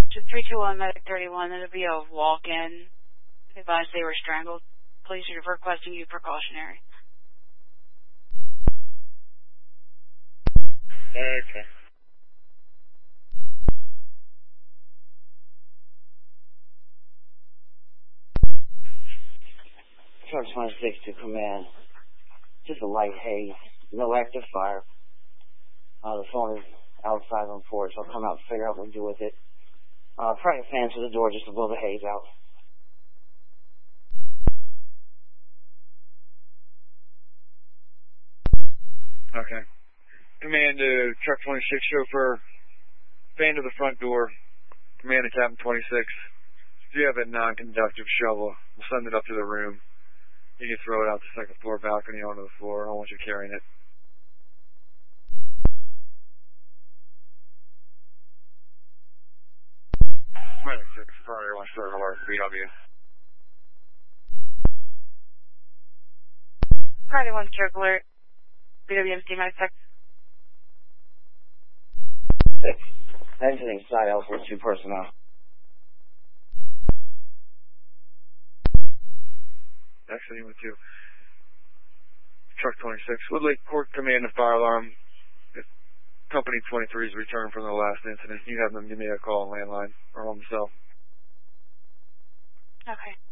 To 321 Medic 31, that'll be a walk-in. Advised they were strangled. Police are requesting you precautionary. Okay. Truck 26 to command. Just a light haze. No active fire. The phone is outside on porch. I'll come out and figure out what to do with it. Try to fan to the door just to blow the haze out. Okay. Command to Truck 26 chauffeur, fan to the front door. Command to Captain 26. If you have a non-conductive shovel, we'll send it up to the room. You can throw it out the second floor balcony onto the floor. I don't want you carrying it. Medic 6, Friday 1 Star Alert, BW. Friday 1 Stroke Alert. BWMC Medic 6. 6. Exiting side L for 2 personnel. Exiting with 2. Truck 26. Woodlake Court Command and Fire Alarm. If Company 23's returned from the last incident, you have them give me a call on landline or home cell. Okay.